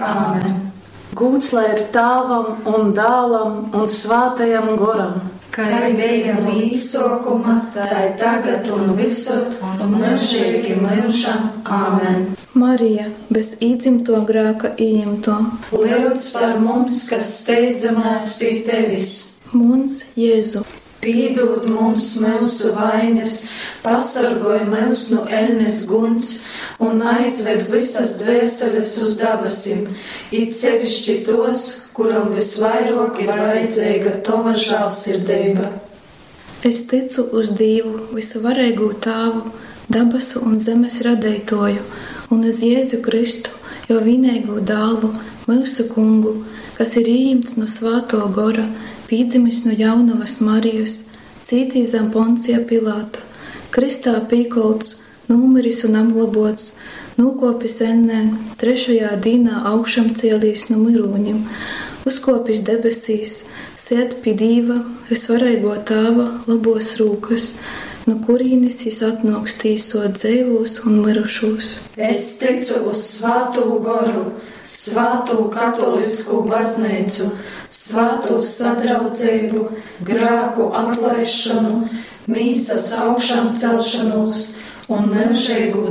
Āmen. Gūts lai ir Tēvam un Dēlam un Svētajam Goram. Kā bija no izsākuma, tā ir tagad un visur un mūžīgi mūžam. Āmen. Marija, bez īdzimto grēka ieņemto, Lūdz par mums, kas steidzamies pie tevis. Mums, Jēzu, Piedod mums mūsu vainas, pasargoj mūs no ēnes guns un aizved visas dvēseles uz dabasim, it sevišķi tos, kuram visvairāk ir vajadzīga tava žēlsirdība. es ticu uz Dievu, visvarīgo Tēvu, dabasu un zemes radītoju, un uz Jēzu Kristu, jo vienīgo dēlu, mūsu kungu, kas ir ieņemts no Svētā Gora, pīdzimis no jaunavas Marijas, cītīs zem Poncija Pilāta, kristā pīkolts, numiris un apglobots, nūkopis ennē, 3. dīnā augšam cielīs no mirūņiem, uzkopis debesīs, sēd pie Dieva, visvarīgo Tēva, labos rūkas, no kurīnis jis atnāks tīsot dzīvos un mirušos. Es ticu uz Svēto Goru, Svēto katolisku baznīcu, Svēto sadraudzību, grēku atlaišanu, mīsas augšām celšanos un mūžīgu